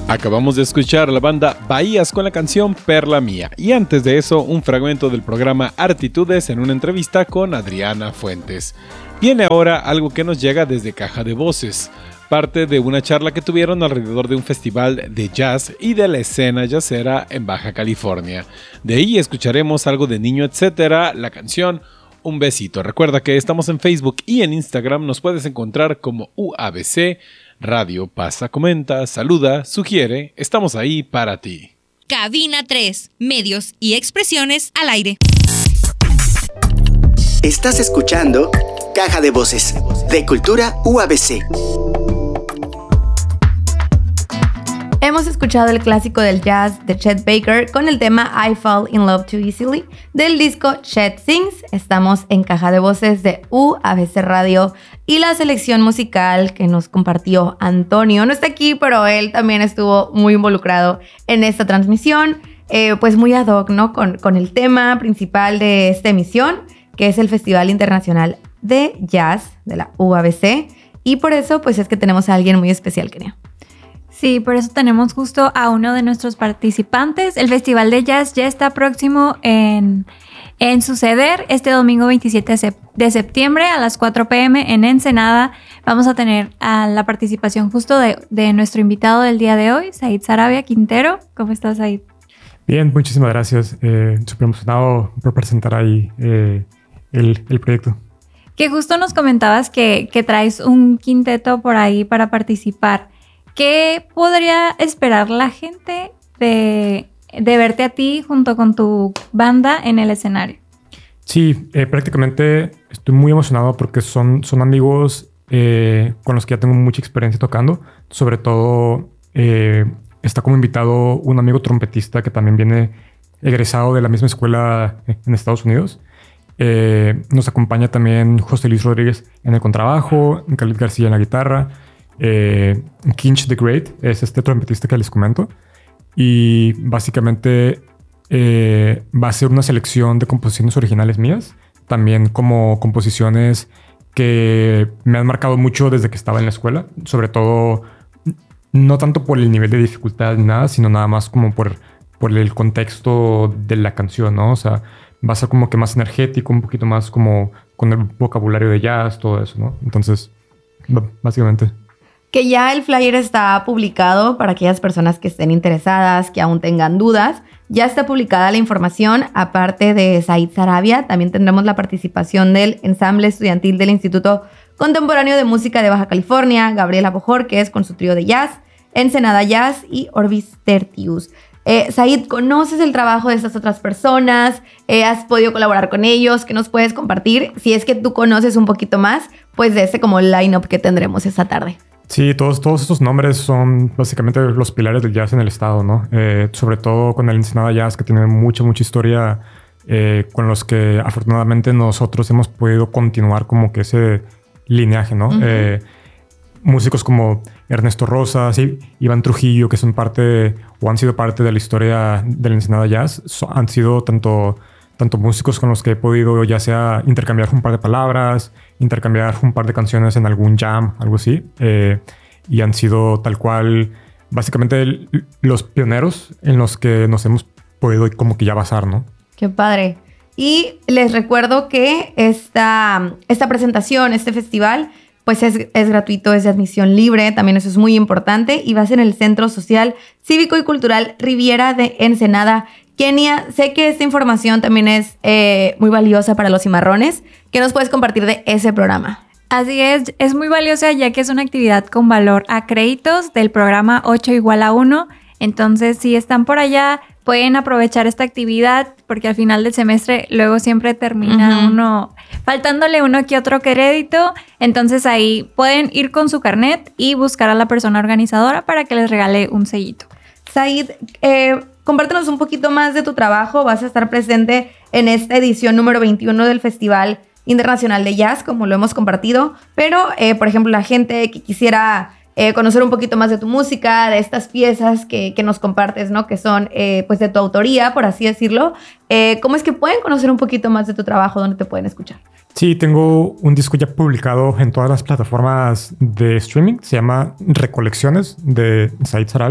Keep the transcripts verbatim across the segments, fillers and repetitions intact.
Acabamos de escuchar a la banda Bahías con la canción Perla Mía y antes de eso un fragmento del programa Artitudes en una entrevista con Adriana Fuentes. Viene ahora algo que nos llega desde Caja de Voces, parte de una charla que tuvieron alrededor de un festival de jazz y de la escena jazzera en Baja California. De ahí escucharemos algo de Niño Etcétera, la canción Un Besito. Recuerda que estamos en Facebook y en Instagram, nos puedes encontrar como U A B C Radio. Pasa, comenta, saluda, sugiere, estamos ahí para ti. Cabina tres, medios y expresiones al aire. Estás escuchando Caja de Voces, de Cultura U A B C. Hemos escuchado el clásico del jazz de Chet Baker con el tema I Fall in Love Too Easily del disco Chet Sings. Estamos en Caja de Voces de U A B C Radio y la selección musical que nos compartió Antonio no está aquí, pero él también estuvo muy involucrado en esta transmisión, eh, pues muy ad hoc, ¿no? Con, con el tema principal de esta emisión, que es el Festival Internacional de Jazz de la U A B C, y por eso pues es que tenemos a alguien muy especial, Kenia. Sí, por eso tenemos justo a uno de nuestros participantes. El Festival de Jazz ya está próximo en, en suceder este domingo veintisiete de septiembre a las cuatro p.m. en Ensenada. Vamos a tener a la participación justo de, de nuestro invitado del día de hoy, Said Sarabia Quintero. ¿Cómo estás, Said? Bien, muchísimas gracias. Eh, súper emocionado por presentar ahí eh, el, el proyecto. Que justo nos comentabas que, que traes un quinteto por ahí para participar. ¿Qué podría esperar la gente de, de verte a ti junto con tu banda en el escenario? Sí, eh, prácticamente estoy muy emocionado porque son, son amigos eh, con los que ya tengo mucha experiencia tocando. Sobre todo eh, está como invitado un amigo trompetista que también viene egresado de la misma escuela en Estados Unidos. Eh, nos acompaña también José Luis Rodríguez en el contrabajo, Khalid García en la guitarra. Eh, Kinch the Great es este trompetista que les comento y básicamente eh, va a ser una selección de composiciones originales mías, también como composiciones que me han marcado mucho desde que estaba en la escuela, sobre todo no tanto por el nivel de dificultad ni nada, sino nada más como por, por el contexto de la canción, ¿no? O sea, va a ser como que más energético, un poquito más como con el vocabulario de jazz, todo eso, ¿no? Entonces, básicamente... Que ya el flyer está publicado para aquellas personas que estén interesadas, que aún tengan dudas. Ya está publicada la información. Aparte de Said Sarabia, también tendremos la participación del ensamble estudiantil del Instituto Contemporáneo de Música de Baja California, Gabriela Bojorquez con su trío de jazz, Ensenada Jazz y Orbis Tertius. Eh, Said, ¿conoces el trabajo de estas otras personas? Eh, ¿Has podido colaborar con ellos? ¿Qué nos puedes compartir? Si es que tú conoces un poquito más, pues de ese como line-up que tendremos esta tarde. Sí, todos, todos estos nombres son básicamente los pilares del jazz en el estado, ¿no? Eh, sobre todo con el Ensenada Jazz, que tiene mucha, mucha historia, eh, con los que afortunadamente nosotros hemos podido continuar como que ese lineaje, ¿no? Uh-huh. Eh, músicos como Ernesto Rosas y Iván Trujillo, que son parte o han sido parte de la historia del Ensenada Jazz, so, han sido tanto... tanto músicos con los que he podido ya sea intercambiar un par de palabras, intercambiar un par de canciones en algún jam, algo así. Eh, y han sido tal cual, básicamente el, los pioneros en los que nos hemos podido como que ya basar, ¿no? ¡Qué padre! Y les recuerdo que esta, esta presentación, este festival, pues es, es gratuito, es de admisión libre, también eso es muy importante, y va a ser en el Centro Social, Cívico y Cultural Riviera de Ensenada. Kenia, sé que esta información también es eh, muy valiosa para los cimarrones. ¿Qué nos puedes compartir de ese programa? Así es, es muy valiosa ya que es una actividad con valor a créditos del programa ocho igual a uno. Entonces, si están por allá, pueden aprovechar esta actividad porque al final del semestre luego siempre termina uh-huh. uno faltándole uno que otro crédito. Entonces ahí pueden ir con su carnet y buscar a la persona organizadora para que les regale un sellito. Said, eh... compártenos un poquito más de tu trabajo. Vas a estar presente en esta edición número veintiuno del Festival Internacional de Jazz, como lo hemos compartido. Pero, eh, por ejemplo, la gente que quisiera eh, conocer un poquito más de tu música, de estas piezas que, que nos compartes, ¿no? Que son, eh, pues, de tu autoría, por así decirlo. Eh, ¿Cómo es que pueden conocer un poquito más de tu trabajo? ¿Dónde te pueden escuchar? Sí, tengo un disco ya publicado en todas las plataformas de streaming. Se llama Recolecciones de Said Sarabia.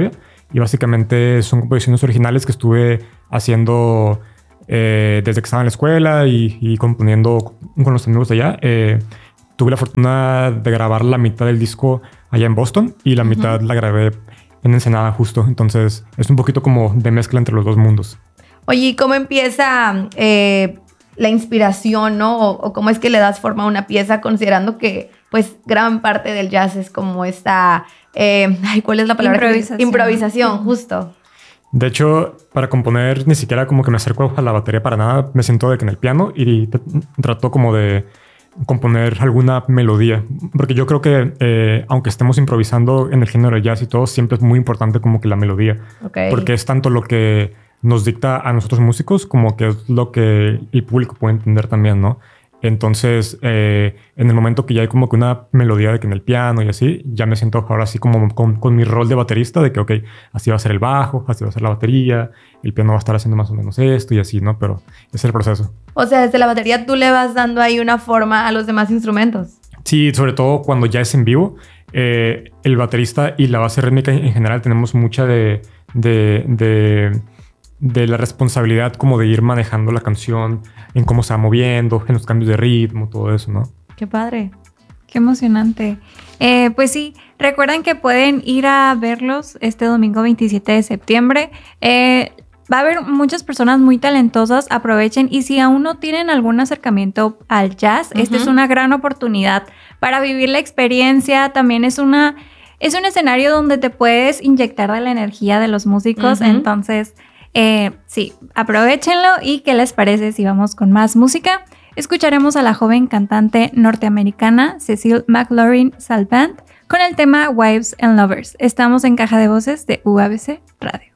y básicamente son composiciones originales que estuve haciendo eh, desde que estaba en la escuela y, y componiendo con los amigos de allá. Eh, tuve la fortuna de grabar la mitad del disco allá en Boston y la uh-huh. mitad la grabé en Ensenada justo. Entonces es un poquito como de mezcla entre los dos mundos. Oye, ¿y cómo empieza eh, la inspiración, ¿no? O, o cómo es que le das forma a una pieza, considerando que pues gran parte del jazz es como esta... Eh, ay, ¿cuál es la palabra? Improvisación. Improvisación, justo. De hecho, para componer ni siquiera como que me acerco a la batería para nada. Me siento de que en el piano y trato como de componer alguna melodía. Porque yo creo que eh, aunque estemos improvisando en el género del jazz y todo, siempre es muy importante como que la melodía. Okay. Porque es tanto lo que nos dicta a nosotros músicos como que es lo que el público puede entender también, ¿no? Entonces, eh, en el momento que ya hay como que una melodía de que en el piano y así, ya me siento ahora así como con, con mi rol de baterista de que, ok, así va a ser el bajo, así va a ser la batería, el piano va a estar haciendo más o menos esto y así, ¿no? Pero ese es el proceso. O sea, desde la batería tú le vas dando ahí una forma a los demás instrumentos. Sí, sobre todo cuando ya es en vivo, eh, el baterista y la base rítmica en general tenemos mucha de... de, de de la responsabilidad como de ir manejando la canción, en cómo se va moviendo, en los cambios de ritmo, todo eso, ¿no? ¡Qué padre! ¡Qué emocionante! Eh, pues sí, recuerden que pueden ir a verlos este domingo veintisiete de septiembre. Eh, va a haber muchas personas muy talentosas, aprovechen. Y si aún no tienen algún acercamiento al jazz, uh-huh. esta es una gran oportunidad para vivir la experiencia. También es una, es un escenario donde te puedes inyectar de la energía de los músicos, uh-huh. entonces... Eh, sí, aprovechenlo. ¿Y qué les parece si vamos con más música? Escucharemos a la joven cantante norteamericana Cecile McLaurin Salvant con el tema Wives and Lovers. Estamos en Caja de Voces de U A B C Radio.